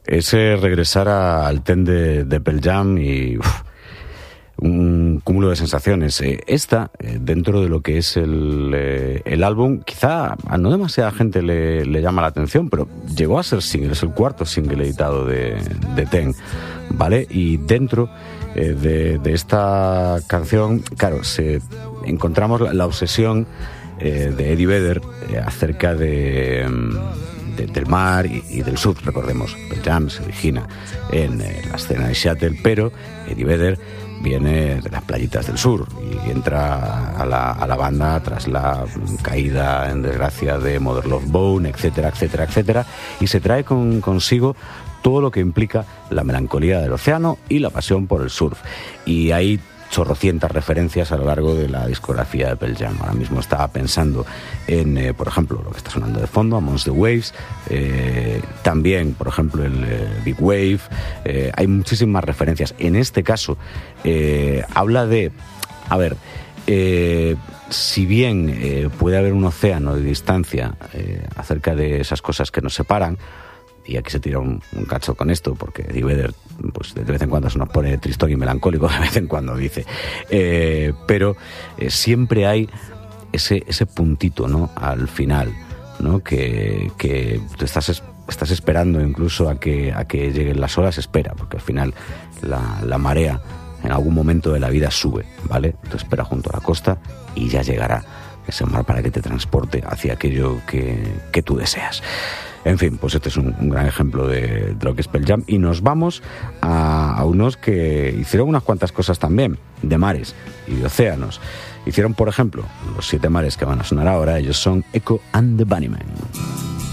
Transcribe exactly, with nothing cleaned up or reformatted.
es eh, regresar a, al ten de, de Pearl Jam y uf, un cúmulo de sensaciones. Eh, esta, eh, dentro de lo que es el, eh, el álbum, quizá a no demasiada gente le, le llama la atención, pero llegó a ser single, es el cuarto single editado de, de Ten, ¿vale? Y dentro eh, de, de esta canción, claro, se, encontramos la, la obsesión eh, de Eddie Vedder eh, acerca de... De, del mar y, y del surf. Recordemos, Pearl Jam se origina en eh, la escena de Seattle, pero Eddie Vedder viene de las playitas del sur y entra a la, a la banda tras la caída en desgracia de Mother Love Bone, etcétera, etcétera, etcétera, y se trae con, consigo todo lo que implica la melancolía del océano y la pasión por el surf. Y ahí chorrocientas referencias a lo largo de la discografía de Pearl Jam. Ahora mismo estaba pensando en, eh, por ejemplo, lo que está sonando de fondo, Amongst the Waves, eh, también, por ejemplo, el eh, Big Wave, eh, hay muchísimas referencias. En este caso, eh, habla de, a ver, eh, si bien eh, puede haber un océano de distancia eh, acerca de esas cosas que nos separan, y aquí se tira un, un cacho con esto, porque Eddie Vedder, pues de vez en cuando se nos pone tristón y melancólico, de vez en cuando dice, eh, pero eh, siempre hay ese, ese puntito, ¿no?, al final, ¿no?, que, que tú estás, estás esperando incluso a que, a que lleguen las olas, espera, porque al final la, la marea en algún momento de la vida sube, ¿vale? Tú espera junto a la costa y ya llegará ese mar para que te transporte hacia aquello que, que tú deseas. En fin, pues este es un, un gran ejemplo de, de lo que es Pearl Jam. Y nos vamos a, a unos que hicieron unas cuantas cosas también, de mares y de océanos. Hicieron, por ejemplo, los siete mares que van a sonar ahora. Ellos son Echo and the Bunnymen.